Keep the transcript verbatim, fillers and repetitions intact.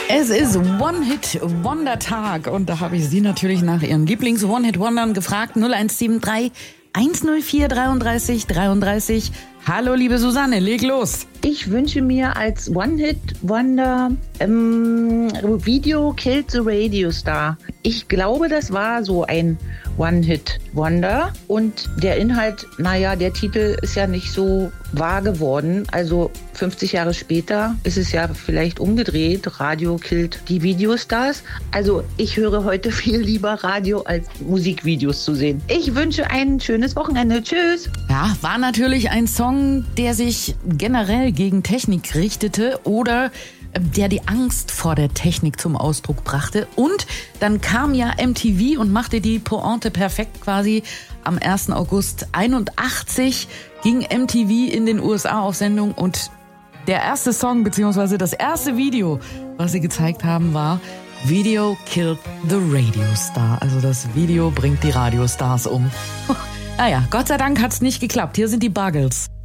Es ist One-Hit-Wonder-Tag und da habe ich Sie natürlich nach Ihren Lieblings-One-Hit-Wondern gefragt. null eins sieben drei, eins null vier, dreiunddreißig, dreiunddreißig. Hallo, liebe Susanne, leg los. Ich wünsche mir als One-Hit-Wonder ähm, Video Killed the Radio Star. Ich glaube, das war so ein One-Hit-Wonder. Und der Inhalt, naja, der Titel ist ja nicht so wahr geworden. Also fünfzig Jahre später ist es ja vielleicht umgedreht. Radio killt die Videostars. Also ich höre heute viel lieber Radio als Musikvideos zu sehen. Ich wünsche ein schönes Wochenende. Tschüss. Ja, war natürlich ein Song, der sich generell gegen Technik richtete oder der die Angst vor der Technik zum Ausdruck brachte. Und dann kam ja M T V und machte die Pointe perfekt quasi. Am ersten August einundachtzig ging M T V in den U S A auf Sendung und der erste Song bzw. das erste Video, was sie gezeigt haben, war Video Killed the Radio Star. Also das Video bringt die Radiostars um. Naja, Gott sei Dank hat's nicht geklappt. Hier sind die Buggles.